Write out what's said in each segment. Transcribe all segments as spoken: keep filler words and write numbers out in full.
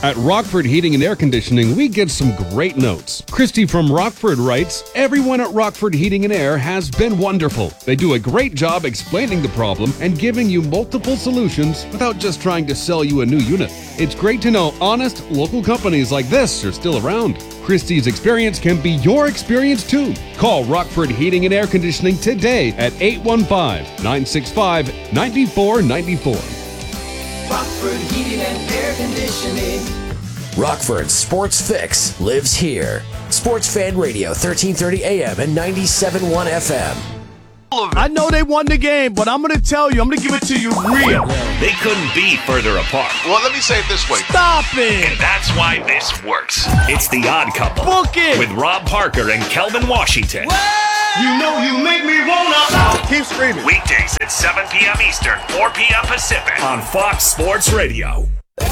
At Rockford Heating and Air Conditioning, we get some great notes. Christy from Rockford writes, "Everyone at Rockford Heating and Air has been wonderful. They do a great job explaining the problem and giving you multiple solutions without just trying to sell you a new unit. It's great to know honest, local companies like this are still around. Christy's experience can be your experience too. Call Rockford Heating and Air Conditioning today at eight one five, nine six five, nine four nine four. Rockford Heating and Air Conditioning. Rockford's Sports Fix lives here. Sports Fan Radio, thirteen thirty A M and ninety-seven point one F M. I know they won the game, but I'm going to tell you, I'm going to give it to you real. They couldn't be further apart. Well, let me say it this way. Stop it! And that's why this works. It's The Odd Couple. Book it! With Rob Parker and Kelvin Washington. You know you make me wanna... Keep screaming. Weekdays at seven p.m. Eastern, four p.m. Pacific on Fox Sports Radio.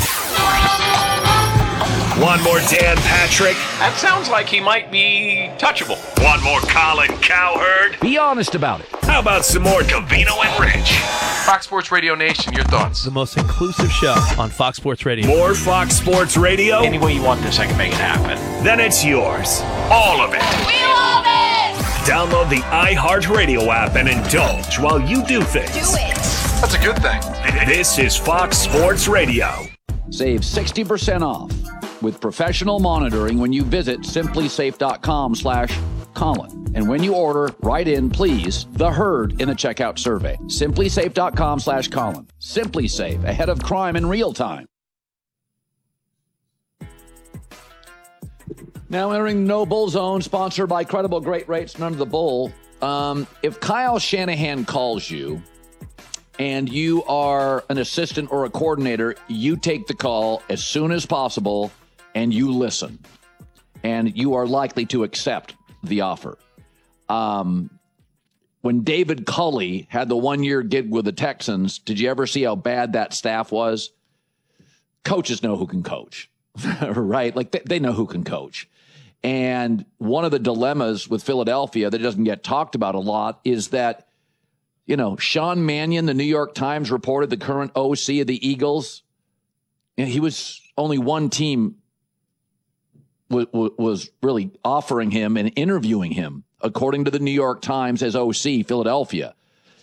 One more Dan Patrick. That sounds like he might be touchable. One more Colin Cowherd. Be honest about it. How about some more Covino and Rich? Fox Sports Radio Nation, your thoughts? The most inclusive show on Fox Sports Radio. More Fox Sports Radio? Any way you want this, I can make it happen. Then it's yours. All of it. We love it! Download the iHeartRadio app and indulge while you do things. Do it. That's a good thing. This is Fox Sports Radio. Save sixty percent off with professional monitoring when you visit simplysafe.com slash Colin. And when you order, write in, please, the herd in the checkout survey. simplysafe.com slash Colin. Simply Safe, ahead of crime in real time. Now entering No Bull Zone, sponsored by Credible Great Rates, none of the bull. Um, if Kyle Shanahan calls you and you are an assistant or a coordinator, you take the call as soon as possible and you listen. And you are likely to accept the offer. Um, when David Culley had the one-year gig with the Texans, did you ever see how bad that staff was? Coaches know who can coach, right? Like they, they know who can coach. And one of the dilemmas with Philadelphia that doesn't get talked about a lot is that, you know, Sean Mannion, the New York Times reported, the current O C of the Eagles, and he was only one team w- w- was really offering him and interviewing him, according to the New York Times, as O C, Philadelphia.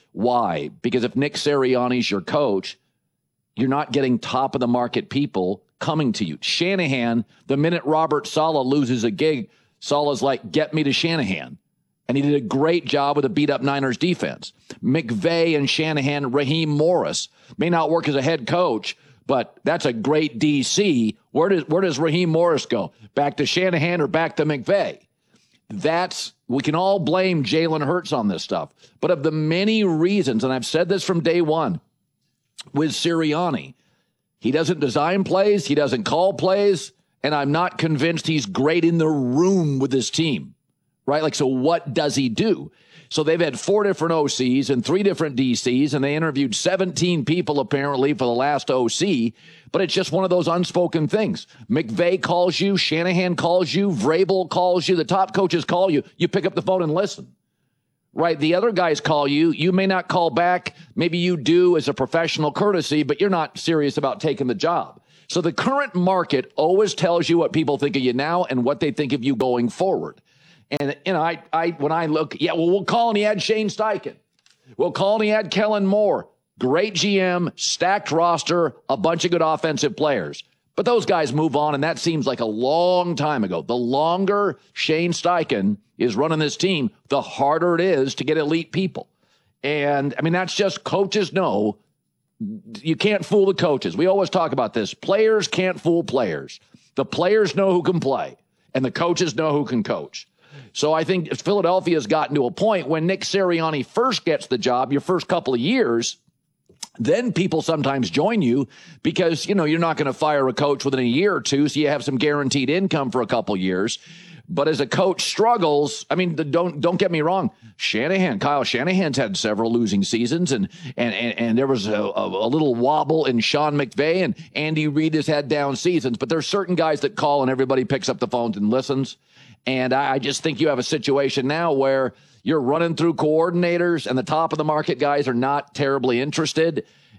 Why? Because if Nick Sirianni's your coach, you're not getting top of the market people coming to you. Shanahan, the minute Robert Saleh loses a gig, Saleh's like, get me to Shanahan. And he did a great job with a beat-up Niners defense. McVay and Shanahan, Raheem Morris may not work as a head coach, but that's a great D C. Where does where does Raheem Morris go? Back to Shanahan or back to McVay? That's, we can all blame Jalen Hurts on this stuff. But of the many reasons, and I've said this from day one, with Sirianni, he doesn't design plays, he doesn't call plays, and I'm not convinced he's great in the room with his team. Right? Like, so what does he do? So they've had four different O Cs and three different D Cs, and they interviewed seventeen people apparently for the last O C, but it's just one of those unspoken things. McVay calls you, Shanahan calls you, Vrabel calls you, the top coaches call you, you pick up the phone and listen. Right? The other guys call you, you may not call back, maybe you do as a professional courtesy, but you're not serious about taking the job. So the current market always tells you what people think of you now and what they think of you going forward. And, you know, I, I, when I look, yeah, well, we'll call and he had Shane Steichen. We'll call and he had Kellen Moore. Great G M, stacked roster, a bunch of good offensive players. But those guys move on, and that seems like a long time ago. The longer Shane Steichen is running this team, the harder it is to get elite people. And, I mean, that's just coaches know. You can't fool the coaches. We always talk about this. Players can't fool players. The players know who can play, and the coaches know who can coach. So I think Philadelphia's gotten to a point when Nick Sirianni first gets the job, your first couple of years, then people sometimes join you because, you know, you're not going to fire a coach within a year or two, so you have some guaranteed income for a couple of years. But as a coach struggles, I mean, the, don't don't get me wrong, Shanahan, Kyle Shanahan's had several losing seasons, and and and, and there was a, a, a little wobble in Sean McVay, and Andy Reid has had down seasons. But there's certain guys that call and everybody picks up the phones and listens. And I just think you have a situation now where you're running through coordinators and the top of the market guys are not terribly interested.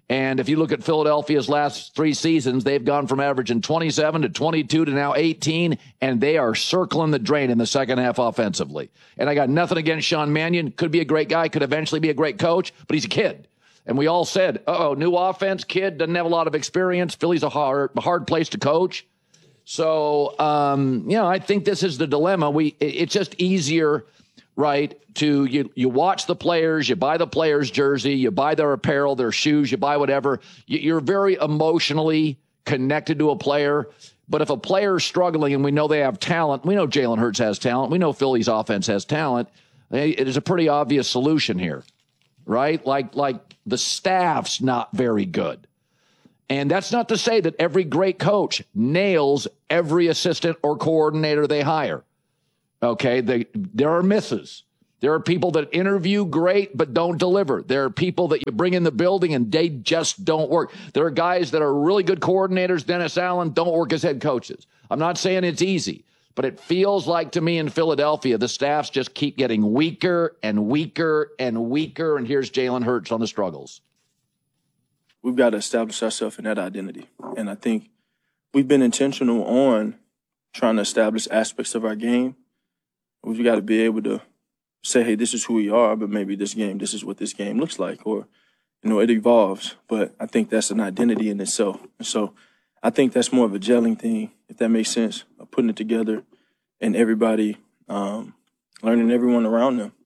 And if you look at Philadelphia's last three seasons, they've gone from averaging twenty-seven to twenty-two to now eighteen, and they are circling the drain in the second half offensively. And I got nothing against Sean Mannion. Could be a great guy, could eventually be a great coach, but he's a kid. And we all said, uh-oh, new offense, kid, doesn't have a lot of experience. Philly's a hard, a hard place to coach. So, um, you know, I think this is the dilemma. We It's just easier, right, to you, you watch the players, you buy the players' jersey, you buy their apparel, their shoes, you buy whatever. You, you're very emotionally connected to a player. But if a player's struggling and we know they have talent, we know Jalen Hurts has talent, we know Philly's offense has talent, it is a pretty obvious solution here, right? Like, like the staff's not very good. And that's not to say that every great coach nails every assistant or coordinator they hire. Okay, they, there are misses. There are people that interview great but don't deliver. There are people that you bring in the building and they just don't work. There are guys that are really good coordinators, Dennis Allen, don't work as head coaches. I'm not saying it's easy, but it feels like to me in Philadelphia, the staffs just keep getting weaker and weaker and weaker, and here's Jalen Hurts on the struggles. We've got to establish ourselves in that identity, and I think we've been intentional on trying to establish aspects of our game. We've got to be able to say, hey, this is who we are, but maybe this game, this is what this game looks like, or, you know, it evolves. But I think that's an identity in itself. And so I think that's more of a gelling thing, if that makes sense, of putting it together and everybody um, learning everyone around them.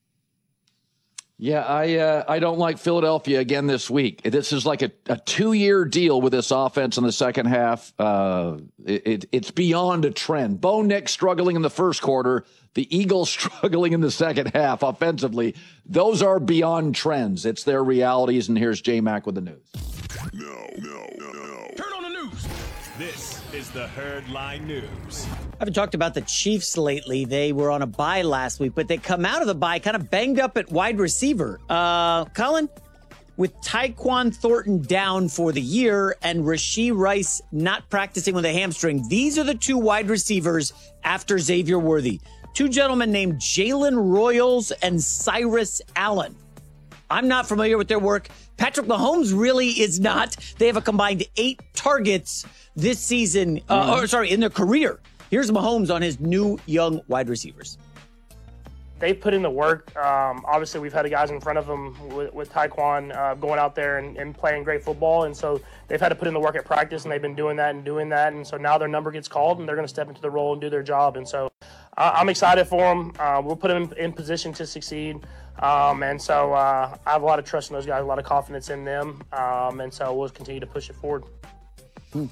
Yeah, I uh, I don't like Philadelphia again this week. This is like a, a two-year deal with this offense in the second half. Uh, it, it, it's beyond a trend. Bo Nix struggling in the first quarter, the Eagles struggling in the second half offensively. Those are beyond trends. It's their realities, and here's J-Mac with the news. No, no, no, no. Turn on the news. This is the Herd Line News. I haven't talked about the Chiefs lately. They were on a bye last week, but they come out of the bye kind of banged up at wide receiver. Uh, Colin, with Tyquan Thornton down for the year and Rashee Rice not practicing with a hamstring, these are the two wide receivers after Xavier Worthy. Two gentlemen named Jalen Royals and Cyrus Allen. I'm not familiar with their work. Patrick Mahomes really is not. They have a combined eight targets this season, uh, or sorry, in their career. Here's Mahomes on his new young wide receivers. They've put in the work. Um, obviously, we've had guys in front of them with, with Tyquan uh, going out there and, and playing great football, and so they've had to put in the work at practice, and they've been doing that and doing that, and so now their number gets called, and they're going to step into the role and do their job, and so uh, I'm excited for them. Uh, we'll put them in, in position to succeed, um, and so uh, I have a lot of trust in those guys, a lot of confidence in them, um, and so we'll continue to push it forward. Hmm.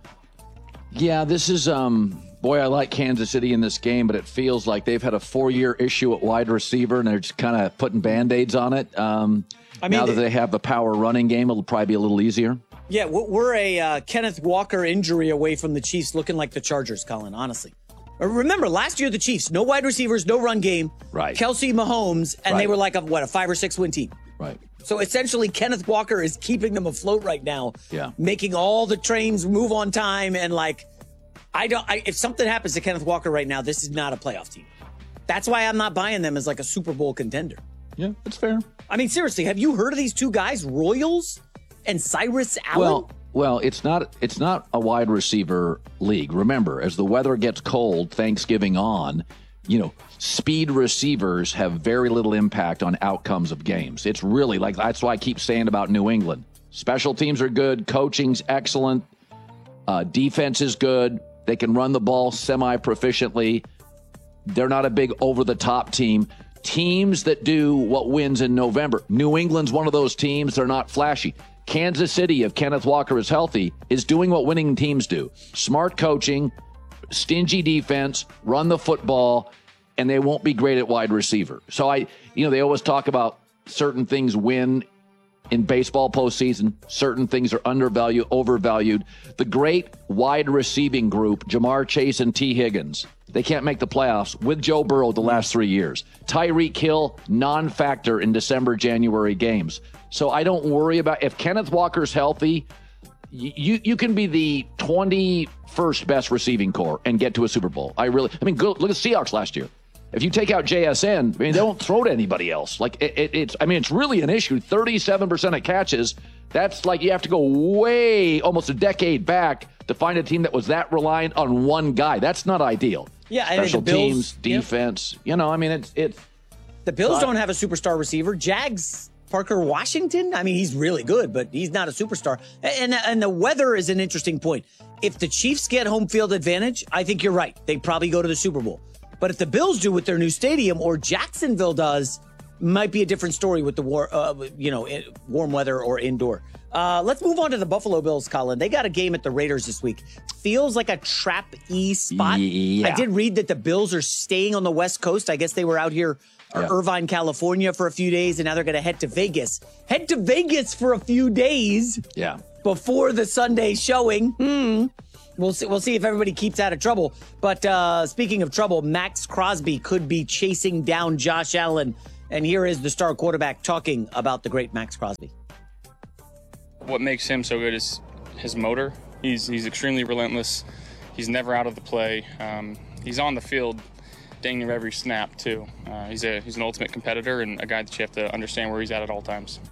Yeah, this is, um, boy, I like Kansas City in this game, but it feels like they've had a four-year issue at wide receiver, and they're just kind of putting Band-Aids on it. Um, I mean, now that they have the power running game, it'll probably be a little easier. Yeah, we're a uh, Kenneth Walker injury away from the Chiefs looking like the Chargers, Colin, honestly. Remember, last year, the Chiefs, no wide receivers, no run game. Right. Kelsey Mahomes, and right. they were like a, what, a five or six win team. Right. So essentially, Kenneth Walker is keeping them afloat right now. Yeah. Making all the trains move on time. And like, I don't, I, if something happens to Kenneth Walker right now, this is not a playoff team. That's why I'm not buying them as like a Super Bowl contender. Yeah, that's fair. I mean, seriously, have you heard of these two guys, Royals and Cyrus Allen? Well, well, it's not, it's not a wide receiver league. Remember, as the weather gets cold, Thanksgiving on, you know, speed receivers have very little impact on outcomes of games. It's really like, that's why I keep saying about New England. Special teams are good. Coaching's excellent. Uh, defense is good. They can run the ball semi-proficiently. They're not a big over-the-top team. Teams that do what wins in November. New England's one of those teams. They're not flashy. Kansas City, if Kenneth Walker is healthy, is doing what winning teams do. Smart coaching, stingy defense, run the football, and they won't be great at wide receiver. So I, you know, they always talk about certain things win in baseball postseason. Certain things are undervalued, overvalued. The great wide receiving group, Jamar Chase and T. Higgins, they can't make the playoffs with Joe Burrow the last three years. Tyreek Hill, non-factor in December, January games. So I don't worry about, if Kenneth Walker's healthy, you you can be the twenty-first best receiving core and get to a Super Bowl. I really, I mean, go, look at the Seahawks last year. If you take out J S N, I mean, they don't throw to anybody else. Like, it, it, it's, I mean, it's really an issue. thirty-seven percent of catches. That's like you have to go way, almost a decade back to find a team that was that reliant on one guy. That's not ideal. Yeah, I Special think the Bills, teams, defense. Yep. You know, I mean, it's it's. The Bills don't have a superstar receiver. Jags, Parker Washington. I mean, he's really good, but he's not a superstar. And and the weather is an interesting point. If the Chiefs get home field advantage, I think you're right. They probably go to the Super Bowl. But if the Bills do with their new stadium, or Jacksonville does, might be a different story with the war, uh, you know, warm weather or indoor. Uh, let's move on to the Buffalo Bills, Colin. They got a game at the Raiders this week. Feels like a trap-y spot. Yeah. I did read that the Bills are staying on the West Coast. I guess they were out here, uh, Yeah. Irvine, California, for a few days, and now they're going to head to Vegas. Head to Vegas for a few days Yeah. before the Sunday showing. Hmm. We'll see, we'll see if everybody keeps out of trouble. But uh, speaking of trouble, Max Crosby could be chasing down Josh Allen. And here is the star quarterback talking about the great Max Crosby. What makes him so good is his motor. He's he's extremely relentless. He's never out of the play. Um, he's on the field dang near every snap, too. Uh, he's a he's an ultimate competitor and a guy that you have to understand where he's at at all times.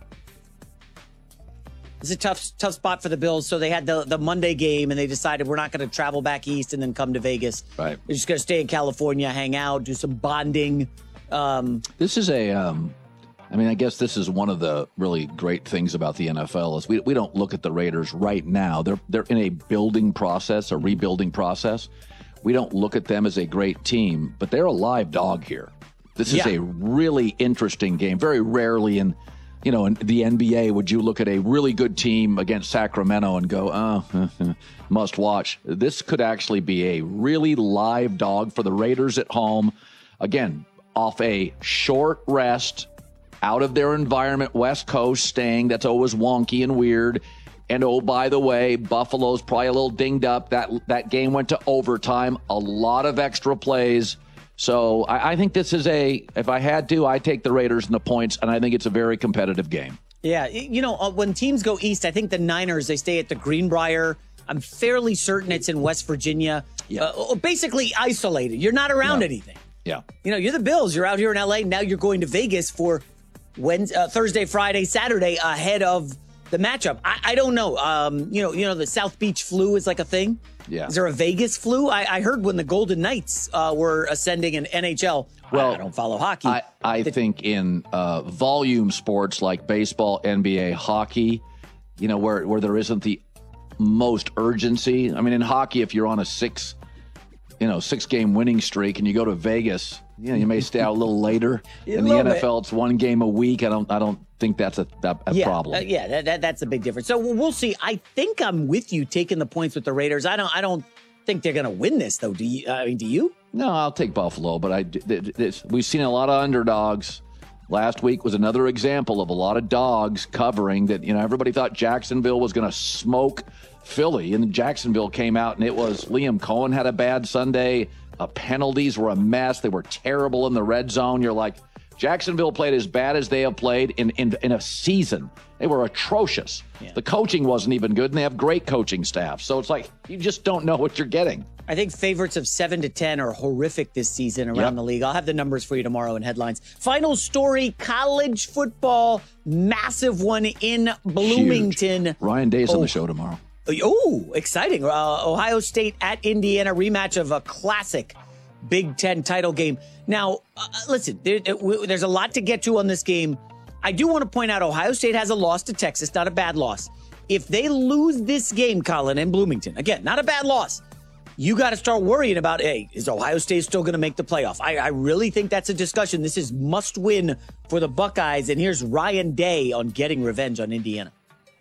It's a tough, tough spot for the Bills. So they had the, the Monday game, and they decided we're not going to travel back east and then come to Vegas. Right. We're just going to stay in California, hang out, do some bonding. Um, This is a, um, I mean, I guess this is one of the really great things about the N F L is we we don't look at the Raiders right now. They're they're in a building process, a rebuilding process. We don't look at them as a great team, but they're a live dog here. This is Yeah. a really interesting game. Very rarely in, you know, in the N B A would you look at a really good team against Sacramento and go, oh, must watch. This could actually be a really live dog for the Raiders at home. Again, off a short rest, out of their environment, West Coast, staying. That's always wonky and weird. And oh, by the way, Buffalo's probably a little dinged up. That that game went to overtime. A lot of extra plays. So I, I think this is a, if I had to, I'd take the Raiders in the points, and I think it's a very competitive game. Yeah, you know, uh, when teams go east, I think the Niners, they stay at the Greenbrier. I'm fairly certain it's in West Virginia. Yeah. Uh, basically isolated. You're not around Yeah. anything. Yeah. You know, you're the Bills. You're out here in L A. Now you're going to Vegas for Wednesday, uh, Thursday, Friday, Saturday ahead of the matchup. I, I don't know. Um, you know, you know, the South Beach flu is like a thing. Yeah. Is there a Vegas flu? I, I heard when the Golden Knights uh, were ascending in N H L. Well, I, I don't follow hockey. I, I think in uh, volume sports like baseball, N B A, hockey, you know, where, where there isn't the most urgency. I mean, in hockey, if you're on a six, you know, six game winning streak and you go to Vegas, you know, you may stay out a little later. In the N F L, it's one game a week. I don't, I don't think that's a, a, a yeah, problem. Uh, yeah, that, that, that's a big difference. So we'll we'll see. I think I'm with you taking the points with the Raiders. I don't, I don't think they're going to win this though. Do you? I mean, do you? No, I'll take Buffalo, but I, this, we've seen a lot of underdogs. Last week was another example of a lot of dogs covering that. You know, everybody thought Jacksonville was going to smoke Philly, and Jacksonville came out, and it was Liam Cohen had a bad Sunday. Uh, penalties were a mess. They were terrible in the red zone. You're like, Jacksonville played as bad as they have played in, in, in a season. They were atrocious. Yeah. The coaching wasn't even good, and they have great coaching staff. So it's like, you just don't know what you're getting. I think favorites of seven to ten are horrific this season around Yep. the league. I'll have the numbers for you tomorrow in headlines. Final story, college football, massive one in Bloomington. Huge. Ryan Day's on Oh. the show tomorrow. Oh, exciting. Uh, Ohio State at Indiana, rematch of a classic Big Ten title game. Now, uh, listen, there, there's a lot to get to on this game. I do want to point out Ohio State has a loss to Texas, not a bad loss. If they lose this game, Colin, in Bloomington, again, not a bad loss, you got to start worrying about, hey, is Ohio State still going to make the playoff? I, I really think that's a discussion. This is must win for the Buckeyes. And here's Ryan Day on getting revenge on Indiana.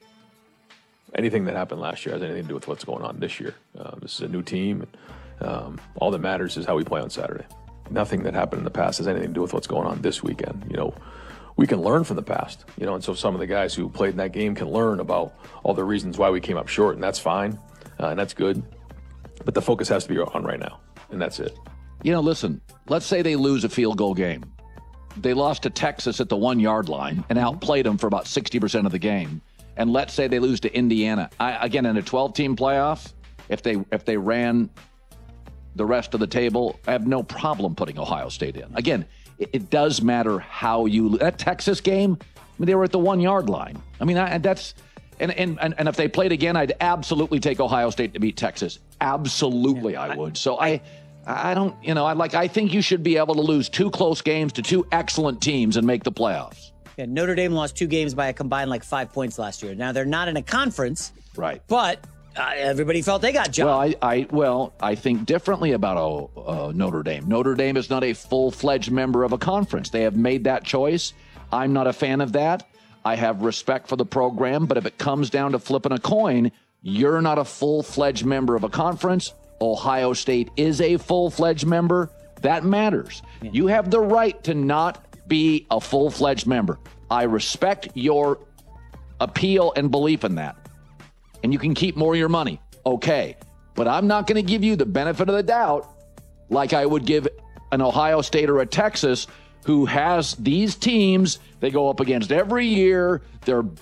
Anything that happened last year has anything to do with what's going on this year. Uh, this is a new team. And, um, all that matters is how we play on Saturday. Nothing that happened in the past has anything to do with what's going on this weekend. You know, we can learn from the past, you know, and so some of the guys who played in that game can learn about all the reasons why we came up short, and that's fine, uh, and that's good. But the focus has to be on right now, and that's it. You know, listen, let's say they lose a field goal game. They lost to Texas at the one-yard line and outplayed them for about sixty percent of the game. And let's say they lose to Indiana. I, again, in a twelve-team playoff, if they if they ran the rest of the table, I have no problem putting Ohio State in. Again, it, it does matter how you – that Texas game, I mean, they were at the one-yard line. I mean, I, that's – and, and and if they played again, I'd absolutely take Ohio State to beat Texas. Absolutely, yeah, I would. So I – I don't, you know, I like. I think you should be able to lose two close games to two excellent teams and make the playoffs. Yeah, Notre Dame lost two games by a combined like five points last year. Now they're not in a conference, right? But uh, everybody felt they got jumped. Well, I, I, well, I think differently about uh, uh, Notre Dame. Notre Dame is not a full-fledged member of a conference. They have made that choice. I'm not a fan of that. I have respect for the program, but if it comes down to flipping a coin, you're not a full-fledged member of a conference. Ohio State is a full-fledged member. That matters. Yeah. You have the right to not be a full-fledged member. I respect your appeal and belief in that. And you can keep more of your money. Okay. But I'm not going to give you the benefit of the doubt like I would give an Ohio State or a Texas who has these teams they go up against every year. They're